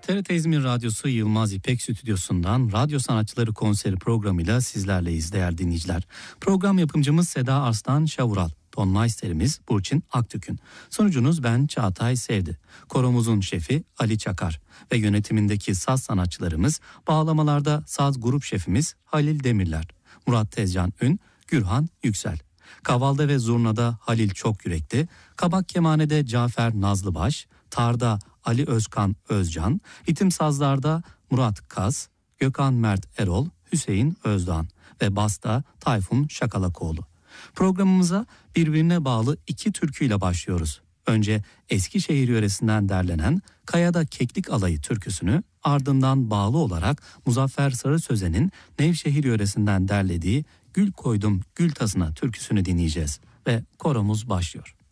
TRT İzmir Radyosu Yılmaz İpek Stüdyosu'ndan Radyo Sanatçıları Konseri programıyla sizlerleyiz değerli dinleyiciler. Program yapımcımız Seda Arslan Şavural, ton maisterimiz Burçin Aktükün. Sonucunuz ben Çağatay Sevdi. Koromuzun şefi Ali Çakar ve yönetimindeki saz sanatçılarımız, bağlamalarda saz grup şefimiz Halil Demirler, Murat Tezcan Ün, Gürhan Yüksel. Kavalda ve zurnada Halil Çokyürekli, kabak kemanede Cafer Nazlıbaş, tarda Ali Özkan Özcan, ritim sazlarda Murat Kaz, Gökhan Mert Erol, Hüseyin Özdoğan ve basta Tayfun Şakalakoğlu. Programımıza birbirine bağlı iki türküyle başlıyoruz. Önce Eskişehir yöresinden derlenen Kayada Keklik Alayı türküsünü, ardından bağlı olarak Muzaffer Sarı Sözen'in Nevşehir yöresinden derlediği Gül Koydum Gül Tasına türküsünü dinleyeceğiz ve koromuz başlıyor.